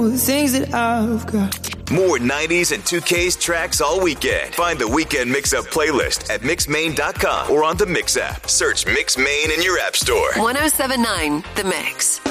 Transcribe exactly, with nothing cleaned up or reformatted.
The things that I've got. More nineties and two K's tracks all weekend. Find the Weekend Mix-Up playlist at mix main dot com or on the Mix app. Search Mix Main in your app store. one oh seven point nine The Mix.